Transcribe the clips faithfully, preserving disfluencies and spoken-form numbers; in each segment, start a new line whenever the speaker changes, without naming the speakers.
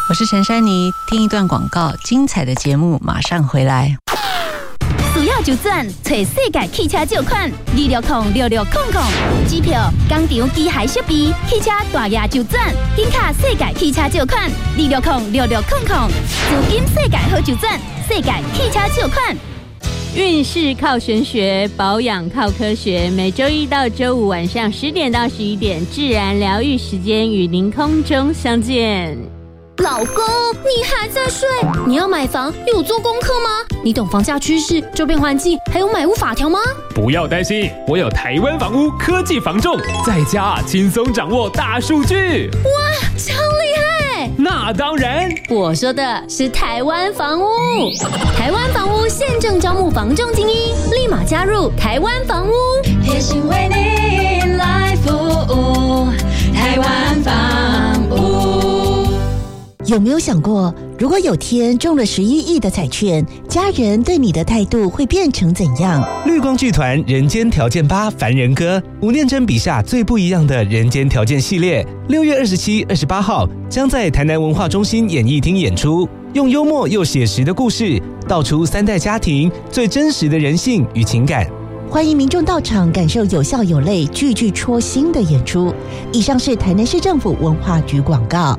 我是陈珊妮，听一段广告，精彩的节目马上回来。
需要就转，找世界汽车借款，二六零六六空空。机票、工厂、机械设备、汽车大额就转，紧卡世界汽车借款，二六零六六空空。资金世界好就转，世界汽车借款。
运势靠玄学，保养靠科学。每周一到周五晚上十点到十一点，自然疗愈时间与您空中相见。
老公，你还在睡？你要买房有做功课吗？你懂房价趋势、周边环境还有买屋法条吗？
不要担心，我有台湾房屋科技房仲，在家轻松掌握大数据。
哇，超厉害！
那当然，
我说的是台湾房屋。台湾房屋现正招募房仲精英，立马加入台湾房屋，
贴心为您来服务。台湾房屋。
有没有想过，如果有天中了十一亿的彩券，家人对你的态度会变成怎样？
绿光剧团人间条件八凡人歌，吴念真笔下最不一样的人间条件系列，六月二十七、二十八号将在台南文化中心演艺厅演出，用幽默又写实的故事，道出三代家庭最真实的人性与情感。
欢迎民众到场感受有笑有泪、句句戳心的演出。以上是台南市政府文化局广告。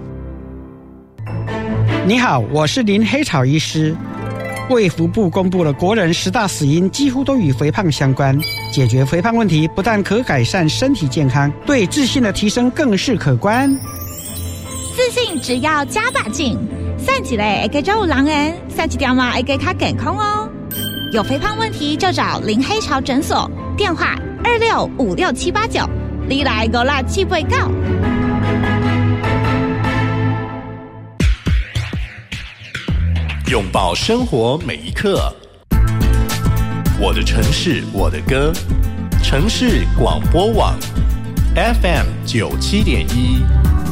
你好，我是林黑草医师。卫福部公布了国人十大死因几乎都与肥胖相关，解决肥胖问题不但可改善身体健康，对自信的提升更是可观。
自信只要加把劲，散起来会给肉狼人，散起条嘛会给他健康哦。有肥胖问题就找林黑潮诊所，电话二六五六七八九，你来我啦七八九。
拥抱生活每一刻，我的城市我的歌，城市广播网 F M 九七点一。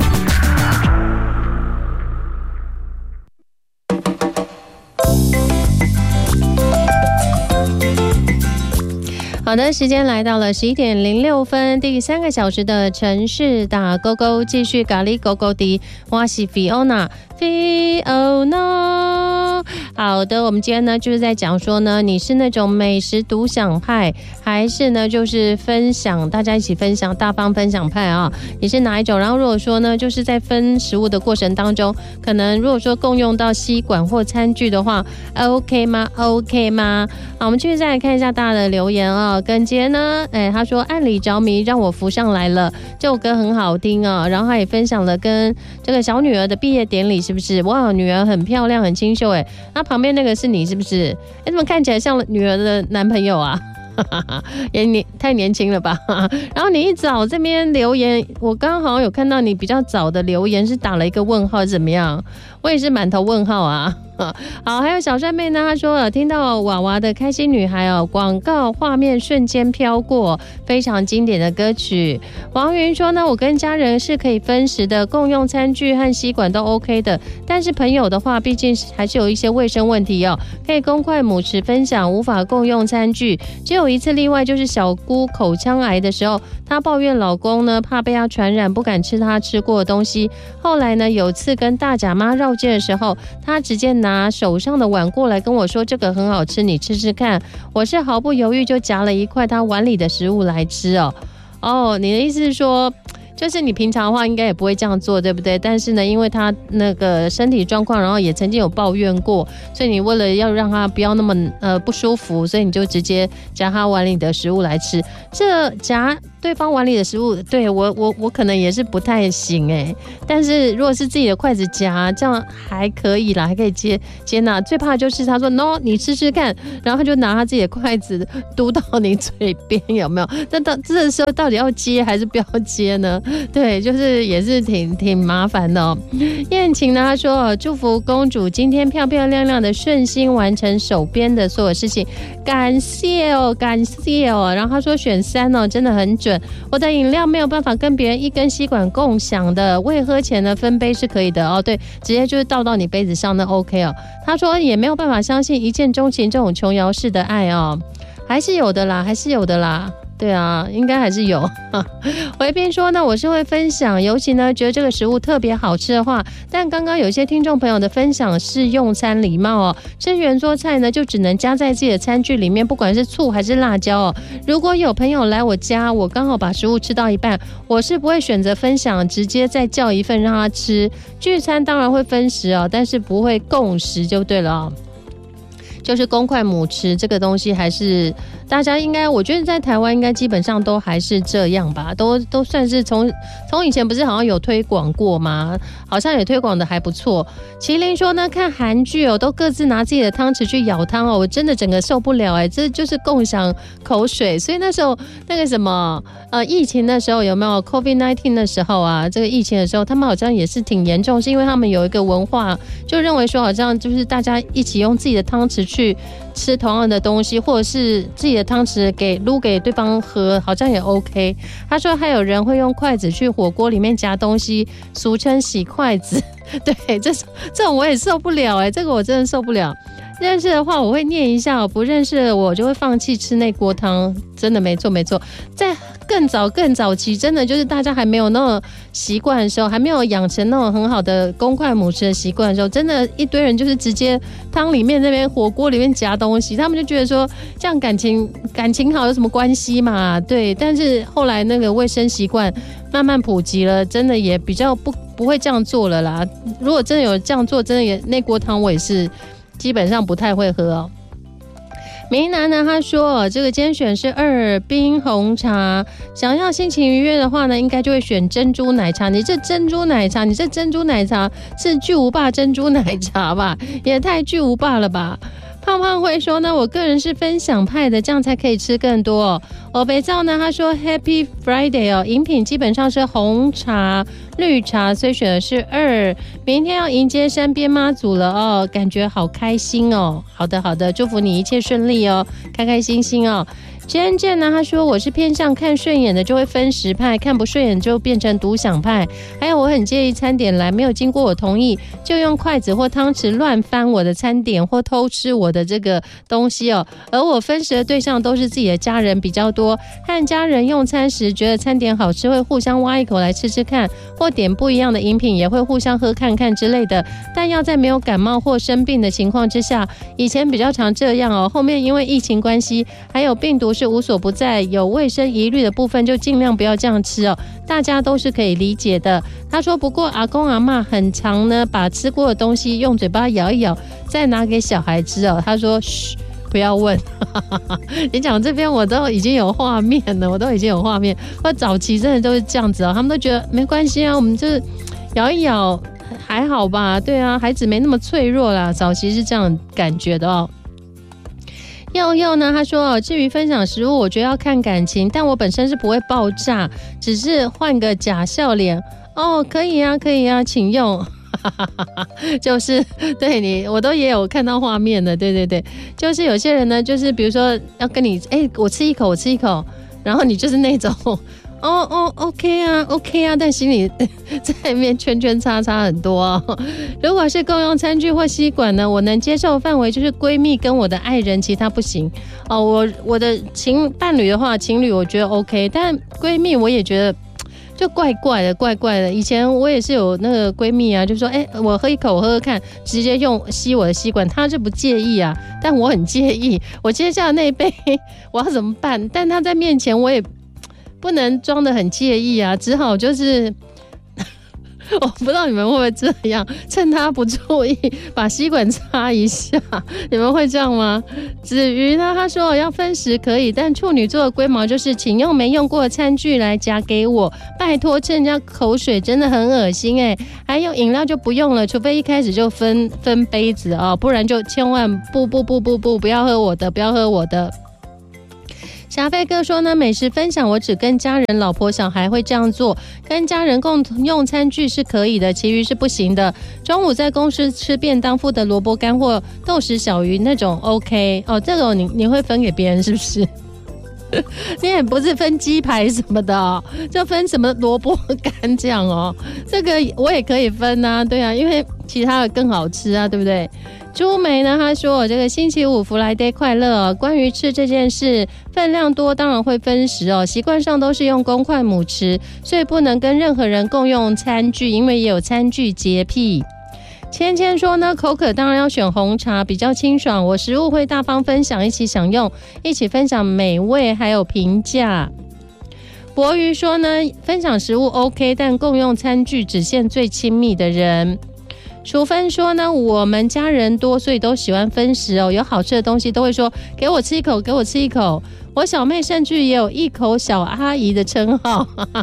好的，时间来到了十一点零六分，第三个小时的城市打勾勾，继续咖喱勾勾的，我是 Fiona。Fiona， 好的，我们今天呢就是在讲说呢，你是那种美食独享派，还是呢就是分享，大家一起分享，大方分享派啊？你是哪一种？然后如果说呢，就是在分食物的过程当中，可能如果说共用到吸管或餐具的话 ，OK 吗 ？OK 吗？好，我们继续再来看一下大家的留言啊。耿杰呢，哎，他说暗里着迷让我浮上来了，这首歌很好听啊。然后他也分享了跟这个小女儿的毕业典礼，是不是？哇，女儿很漂亮，很清秀哎。那旁边那个是你是不是？哎，怎么看起来像女儿的男朋友啊？也年太年轻了吧？然后你一早这边留言，我刚刚好像有看到你比较早的留言是打了一个问号，怎么样？我也是满头问号啊。好，还有小帅妹呢，她说听到娃娃的开心女孩哦，广告画面瞬间飘过，非常经典的歌曲。王云说呢，我跟家人是可以分食的，共用餐具和吸管都 OK 的，但是朋友的话，毕竟还是有一些卫生问题哦，可以公筷母匙分享，无法共用餐具。只有一次例外，就是小姑口腔癌的时候，她抱怨老公呢怕被她传染，不敢吃她吃过的东西。后来呢，有次跟大甲妈绕街的时候，她直接拿拿手上的碗过来跟我说这个很好吃，你吃吃看。我是毫不犹豫就夹了一块他碗里的食物来吃哦。哦，你的意思是说，就是你平常的话应该也不会这样做，对不对？但是呢，因为他那个身体状况，然后也曾经有抱怨过，所以你为了要让他不要那么呃不舒服，所以你就直接夹他碗里的食物来吃。这夹对方碗里的食物，对我我我可能也是不太行哎，但是如果是自己的筷子夹，这样还可以啦，还可以接接纳。最怕就是他说 no， 你吃吃看，然后他就拿他自己的筷子嘟到你嘴边，有没有？那到这个时候到底要接还是不要接呢？对，就是也是挺挺麻烦的哦。燕晴呢，她说祝福公主今天漂漂亮亮的顺心完成手边的所有事情，感谢哦，感谢哦。然后她说选三哦，真的很准。我的饮料没有办法跟别人一根吸管共享的，未喝前呢分杯是可以的哦。对，直接就是倒到你杯子上，那 OK 哦。她说也没有办法相信一见钟情这种琼瑶式的爱哦，还是有的啦，还是有的啦。 对啊，应该还是有。回斌说呢，我是会分享，尤其呢觉得这个食物特别好吃的话，但刚刚有些听众朋友的分享是用餐礼貌哦，吃圆桌菜呢就只能加在自己的餐具里面，不管是醋还是辣椒哦。如果有朋友来我家，我刚好把食物吃到一半，我是不会选择分享，直接再叫一份让他吃。聚餐当然会分食哦，但是不会共食就对了哦。就是公筷母吃这个东西，还是大家应该，我觉得在台湾应该基本上都还是这样吧，都都算是从从以前不是好像有推广过吗？好像也推广的还不错。麒麟说呢，看韩剧哦，都各自拿自己的汤匙去舀汤哦，我真的整个受不了哎，这就是共享口水。所以那时候那个什么呃疫情的时候有没有 COVID 十九 的时候啊？这个疫情的时候，他们好像也是挺严重，是因为他们有一个文化，就认为说好像就是大家一起用自己的汤匙去吃同样的东西，或者是自己的汤匙给撸给对方喝，好像也 OK。他说还有人会用筷子去火锅里面夹东西，俗称洗筷子。对，这这种我也受不了哎、欸，这个我真的受不了。认识的话我会念一下，不认识的我就会放弃吃那锅汤。真的没错没错，在更早更早期，真的就是大家还没有那种习惯的时候，还没有养成那种很好的公筷母匙的习惯的时候，真的一堆人就是直接汤里面那边火锅里面夹东西，他们就觉得说这样感情感情好有什么关系嘛？对，但是后来那个卫生习惯慢慢普及了，真的也比较不不会这样做了啦。如果真的有这样做，真的也那锅汤我也是基本上不太会喝哦。明南呢，他说这个今天选是二冰红茶，想要心情愉悦的话呢，应该就会选珍珠奶茶。你这珍珠奶茶，你这珍珠奶茶是巨无霸珍珠奶茶吧？也太巨无霸了吧！胖胖会说呢，我个人是分享派的，这样才可以吃更多哦。欧北照呢，他说 Happy Friday 哦，饮品基本上是红茶、绿茶，所以选的是二。明天要迎接山边妈祖了哦，感觉好开心哦。好的好的，祝福你一切顺利哦，开开心心哦。真正呢，他说我是偏向看顺眼的就会分食派，看不顺眼就变成独享派。还有我很介意餐点来没有经过我同意就用筷子或汤匙乱翻我的餐点或偷吃我的这个东西哦。而我分食的对象都是自己的家人比较多，和家人用餐时觉得餐点好吃会互相挖一口来吃吃看，或点不一样的饮品也会互相喝看看之类的。但要在没有感冒或生病的情况之下，以前比较常这样哦。后面因为疫情关系，还有病毒是无所不在，有卫生疑虑的部分就尽量不要这样吃哦，大家都是可以理解的。他说不过阿公阿嬷很常呢把吃过的东西用嘴巴咬一咬再拿给小孩吃哦。他说嘘不要问你讲这边我都已经有画面了，我都已经有画面。或早期真的都是这样子哦，他们都觉得没关系啊，我们就是咬一咬还好吧，对啊，孩子没那么脆弱啦，早期是这样感觉的哦。佑佑呢，他说至于分享食物我觉得要看感情，但我本身是不会爆炸，只是换个假笑脸哦，可以啊可以啊请用就是对你我都也有看到画面的，对对对，就是有些人呢就是比如说要跟你哎、欸、我吃一口我吃一口，然后你就是那种哦哦 OK 啊 OK 啊，但心里在那边圈圈叉叉很多哦。如果是共用餐具或吸管呢，我能接受范围就是闺蜜跟我的爱人，其他不行哦。我我的情伴侣的话，情侣我觉得 OK， 但闺蜜我也觉得就怪怪的怪怪的。以前我也是有那个闺蜜啊，就说哎、欸，我喝一口我喝喝看，直接用吸我的吸管，她就不介意啊，但我很介意，我接下来那一杯我要怎么办？但她在面前我也不能装得很介意啊，只好就是我不知道你们会不会这样，趁他不注意把吸管插一下，你们会这样吗？子瑜呢，他说要分食可以，但处女座的龟毛就是请用没用过的餐具来夹给我，拜托吃人家口水真的很恶心哎、欸。还有饮料就不用了，除非一开始就分分杯子啊、哦，不然就千万不不不不不不要喝我的，不要喝我的。霞飞哥说呢，美食分享我只跟家人、老婆、小孩会这样做，跟家人共用餐具是可以的，其余是不行的。中午在公司吃便当附的萝卜干或豆豉小鱼那种 OK 哦，这种你你会分给别人是不是？ 你也不是分鸡排什么的哦，就分什么萝卜干这样哦。这个我也可以分啊，对啊，因为其他的更好吃啊，对不对？朱梅呢，她说这个星期五 Friday 快乐哦。关于吃这件事，分量多当然会分食哦，习惯上都是用公筷母吃，所以不能跟任何人共用餐具，因为也有餐具洁癖。芊芊说呢，口渴当然要选红茶，比较清爽。我食物会大方分享，一起享用，一起分享美味还有评价。博瑜说呢，分享食物 OK， 但共用餐具只限最亲密的人。淑芬说呢，我们家人多，所以都喜欢分食哦。有好吃的东西都会说给我吃一口，给我吃一口。我小妹甚至也有一口小阿姨的称号。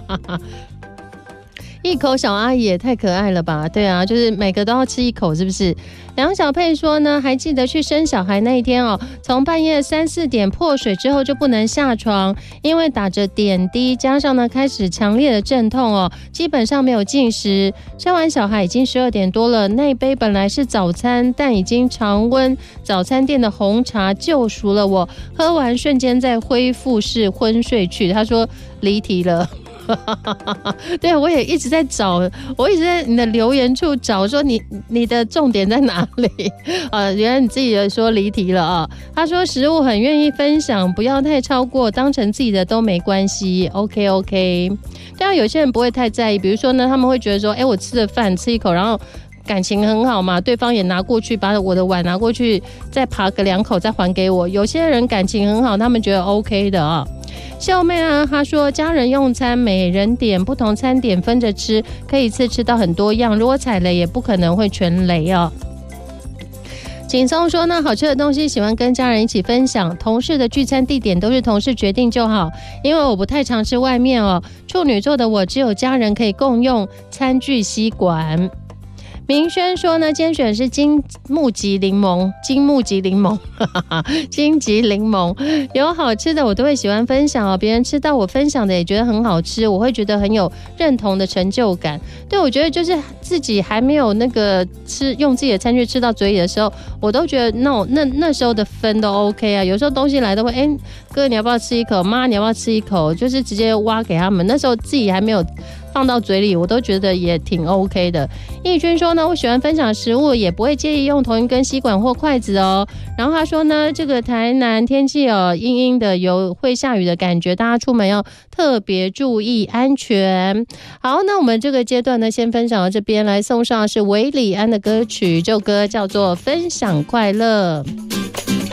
一口小阿姨也太可爱了吧？对啊，就是每个都要吃一口，是不是？梁小佩说呢，还记得去生小孩那一天哦，从半夜三四点破水之后就不能下床，因为打着点滴，加上呢开始强烈的阵痛哦，基本上没有进食。生完小孩已经十二点多了，那一杯本来是早餐，但已经常温早餐店的红茶救赎了我，喝完瞬间再恢复式昏睡去。他说离题了。对，我也一直在找，我一直在你的留言处找，说你你的重点在哪里？呃，原来你自己说离题了啊。他说食物很愿意分享，不要太超过，当成自己的都没关系。OK OK， 当然有些人不会太在意，比如说呢，他们会觉得说，哎，我吃的饭吃一口，然后感情很好嘛，对方也拿过去，把我的碗拿过去，再扒个两口再还给我。有些人感情很好，他们觉得 OK 的啊。秀妹啊，她说家人用餐，每人点不同餐点分着吃，可以一次吃到很多样，如果踩雷也不可能会全雷哦。景松说呢，好吃的东西喜欢跟家人一起分享，同事的聚餐地点都是同事决定就好，因为我不太常吃外面哦。处女座的我只有家人可以共用餐具吸管。明轩说呢，今天选的是金木吉柠檬，金木吉柠檬，金吉柠檬，有好吃的我都会喜欢分享哦，别人吃到我分享的也觉得很好吃，我会觉得很有认同的成就感。对，我觉得就是自己还没有那个吃用自己的餐具吃到嘴里的时候，我都觉得那那那时候的分都 OK 啊。有时候东西来都会，哎，哥你要不要吃一口？妈你要不要吃一口？就是直接挖给他们。那时候自己还没有放到嘴里，我都觉得也挺 OK 的。义军说呢，我喜欢分享食物，也不会介意用同一根吸管或筷子哦。然后他说呢，这个台南天气哦阴阴的，有会下雨的感觉，大家出门要特别注意安全。好，那我们这个阶段呢，先分享到这边，来送上的是韦礼安的歌曲，这首歌叫做《分享快乐》。